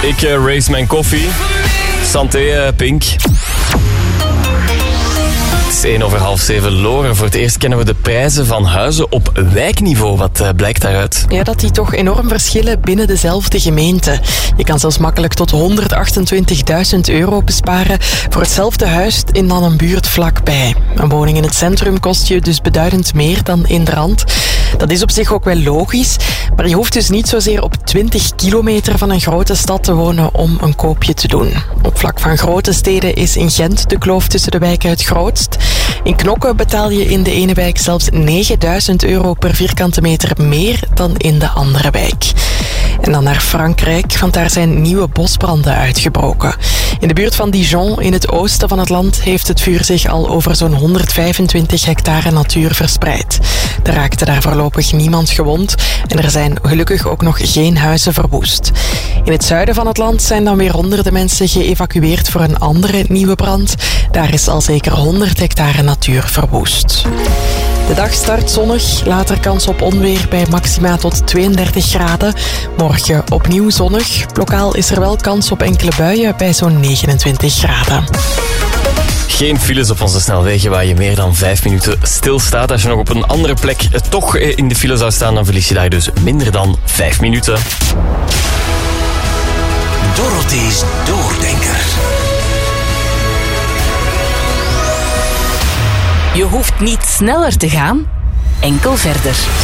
Ik race mijn koffie. Santé, Pink. Het is 6:01, Loren. Voor het eerst kennen we de prijzen van huizen op wijkniveau. Wat blijkt daaruit? Ja, dat die toch enorm verschillen binnen dezelfde gemeente. Je kan zelfs makkelijk tot €128.000 besparen voor hetzelfde huis in dan een buurt vlakbij. Een woning in het centrum kost je dus beduidend meer dan in de rand. Dat is op zich ook wel logisch, maar je hoeft dus niet zozeer op 20 kilometer van een grote stad te wonen om een koopje te doen. Op vlak van grote steden is in Gent de kloof tussen de wijken het grootst. In Knokke betaal je in de ene wijk zelfs €9.000 per vierkante meter meer dan in de andere wijk. En dan naar Frankrijk, want daar zijn nieuwe bosbranden uitgebroken. In de buurt van Dijon, in het oosten van het land, heeft het vuur zich al over zo'n 125 hectare natuur verspreid. Er raakte daar voorlopig niemand gewond en er zijn gelukkig ook nog geen huizen verwoest. In het zuiden van het land zijn dan weer honderden mensen geëvacueerd voor een andere nieuwe brand. Daar is al zeker 100 hectare natuur verwoest. De dag start zonnig, later kans op onweer bij maxima tot 32 graden. Morgen opnieuw zonnig. Lokaal is er wel kans op enkele buien bij zo'n 29 graden. Geen files op onze snelwegen waar je meer dan 5 minuten stilstaat. Als je nog op een andere plek toch in de file zou staan, dan verlies je daar dus minder dan 5 minuten. Dorothy's Doordenker. Je hoeft niet sneller te gaan, enkel verder.